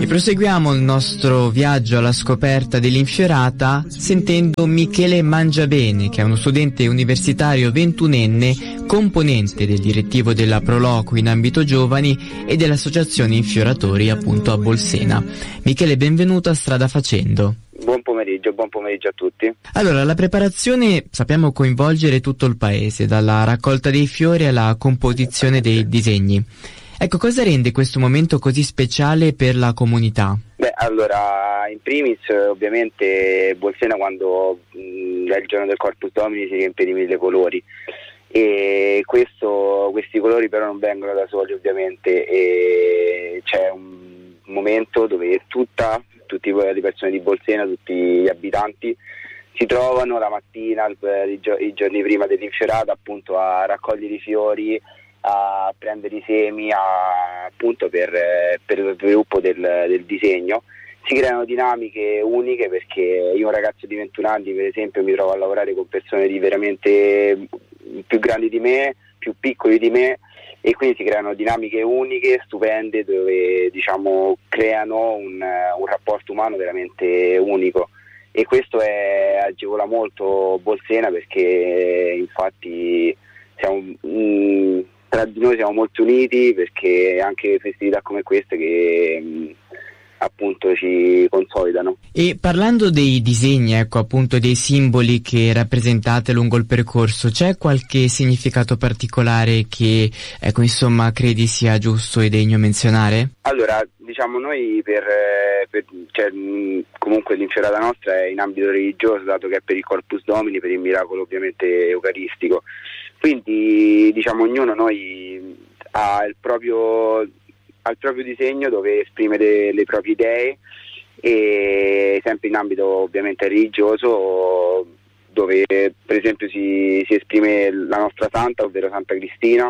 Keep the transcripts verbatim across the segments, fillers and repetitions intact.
E proseguiamo il nostro viaggio alla scoperta dell'Infiorata sentendo Michele Mangiabene, che è uno studente universitario ventunenne, componente del direttivo della Proloco in ambito giovani e dell'associazione Infioratori appunto a Bolsena. Michele, benvenuto a Strada Facendo. Buon pomeriggio, buon pomeriggio a tutti. Allora, la preparazione sappiamo coinvolgere tutto il paese, dalla raccolta dei fiori alla composizione dei disegni. Ecco, cosa rende questo momento così speciale per la comunità? Beh, allora, in primis, ovviamente, Bolsena quando mh, è il giorno del Corpus Domini si riempie di mille colori e questo, questi colori però non vengono da soli, ovviamente, e c'è un momento dove tutta, tutte le persone di Bolsena, tutti gli abitanti si trovano la mattina, i, i giorni prima dell'Infiorata, appunto a raccogliere i fiori, a prendere i semi a, appunto per, per lo sviluppo del, del disegno. Si creano dinamiche uniche perché io, un ragazzo di ventuno anni per esempio, mi trovo a lavorare con persone di veramente più grandi di me, più piccoli di me, e quindi si creano dinamiche uniche, stupende, dove diciamo creano un, un rapporto umano veramente unico, e questo è, agevola molto Bolsena perché infatti siamo mh, tra di noi siamo molto uniti, perché anche festività come queste che mh, appunto ci consolidano. E parlando dei disegni, ecco, appunto dei simboli che rappresentate lungo il percorso, c'è qualche significato particolare che, ecco, insomma, credi sia giusto e degno menzionare? Allora, diciamo noi per, per cioè, comunque l'Infiorata nostra è in ambito religioso, dato che è per il Corpus Domini, per il miracolo ovviamente eucaristico. Quindi diciamo ognuno noi ha il proprio, ha il proprio disegno dove esprime le, le proprie idee, e sempre in ambito ovviamente religioso, dove per esempio si, si esprime la nostra santa, ovvero Santa Cristina,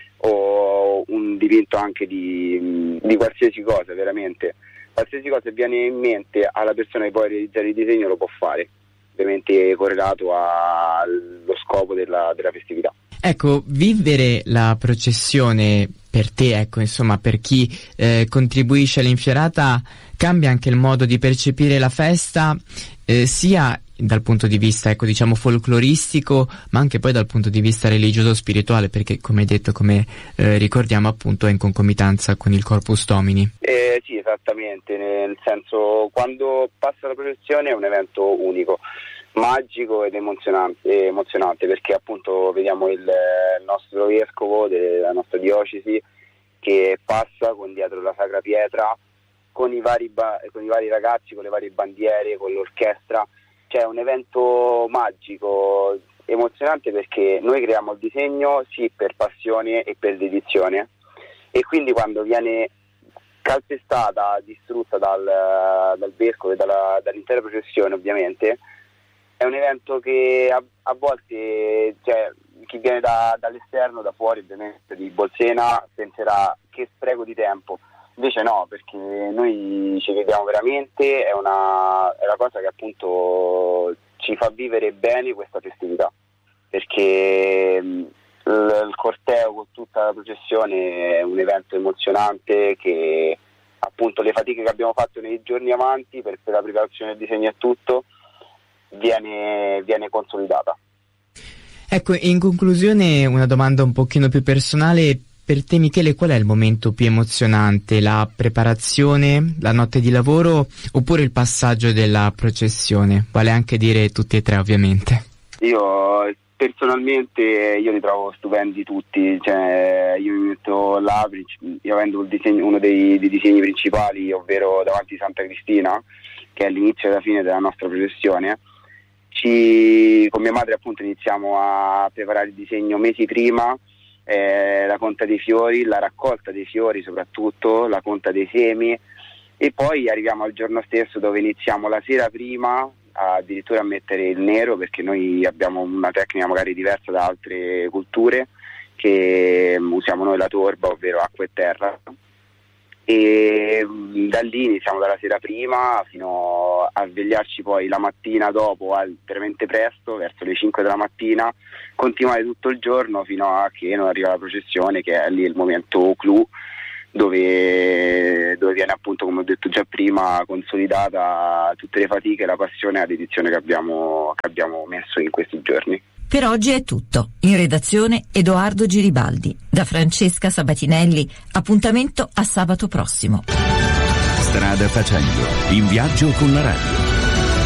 o un dipinto anche di, di qualsiasi cosa, veramente qualsiasi cosa viene in mente alla persona che può realizzare il disegno lo può fare, ovviamente correlato allo scopo della, della festività. Ecco, vivere la processione per te, ecco, insomma, per chi eh, contribuisce all'Infiorata, cambia anche il modo di percepire la festa, eh, sia dal punto di vista, ecco, diciamo folcloristico, ma anche poi dal punto di vista religioso spirituale, perché come hai detto, come eh, ricordiamo appunto, è in concomitanza con il Corpus Domini. Eh, sì, esattamente, nel senso, quando passa la processione è un evento unico, magico ed emozionante, emozionante perché appunto vediamo il, il nostro vescovo della nostra diocesi che passa con dietro la Sacra Pietra con i vari, ba- con i vari ragazzi, con le varie bandiere, con l'orchestra. C'è un evento magico, emozionante, perché noi creiamo il disegno sì per passione e per dedizione, e quindi quando viene calpestata, distrutta dal, dal vescovo e dalla, dall'intera processione, ovviamente è un evento che a, a volte, cioè, chi viene da, dall'esterno, da fuori ovviamente di Bolsena, penserà che spreco di tempo. Invece no, perché noi ci crediamo veramente, è una, è una cosa che appunto ci fa vivere bene questa festività, perché il, il corteo con tutta la processione è un evento emozionante che appunto le fatiche che abbiamo fatto nei giorni avanti per, per la preparazione del disegno e tutto viene, viene consolidata. Ecco, in conclusione una domanda un pochino più personale. Per te, Michele, qual è il momento più emozionante? La preparazione, la notte di lavoro oppure il passaggio della processione? Vale anche dire tutti e tre, ovviamente. Io personalmente io li trovo stupendi tutti, cioè io mi metto là, io avendo il disegno, uno dei, dei disegni principali, ovvero davanti a Santa Cristina, che è l'inizio e la fine della nostra processione. Ci, con mia madre appunto iniziamo a preparare il disegno mesi prima, eh, la conta dei fiori, la raccolta dei fiori soprattutto, la conta dei semi, e poi arriviamo al giorno stesso dove iniziamo la sera prima addirittura a mettere il nero, perché noi abbiamo una tecnica magari diversa da altre culture, che usiamo noi la torba, ovvero acqua e terra, e da lì iniziamo dalla sera prima fino a svegliarci poi la mattina dopo al, veramente presto, verso le cinque della mattina, continuare tutto il giorno fino a che non arriva la processione, che è lì il momento clou, dove, dove viene appunto, come ho detto già prima, consolidata tutte le fatiche e la passione a dedizione che abbiamo, che abbiamo messo in questi giorni. Per oggi è tutto. In redazione Edoardo Giribaldi. Da Francesca Sabatinelli, appuntamento a sabato prossimo. Strada facendo, in viaggio con la radio.